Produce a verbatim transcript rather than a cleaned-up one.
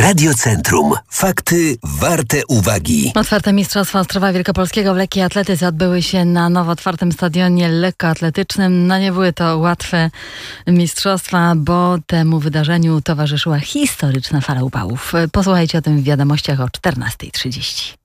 Radiocentrum. Fakty warte uwagi. Otwarte Mistrzostwa Ostrowa Wielkopolskiego w lekkiej atletyce odbyły się na nowo otwartym stadionie lekkoatletycznym. No nie były to łatwe mistrzostwa, bo temu wydarzeniu towarzyszyła historyczna fala upałów. Posłuchajcie o tym w wiadomościach o czternasta trzydzieści.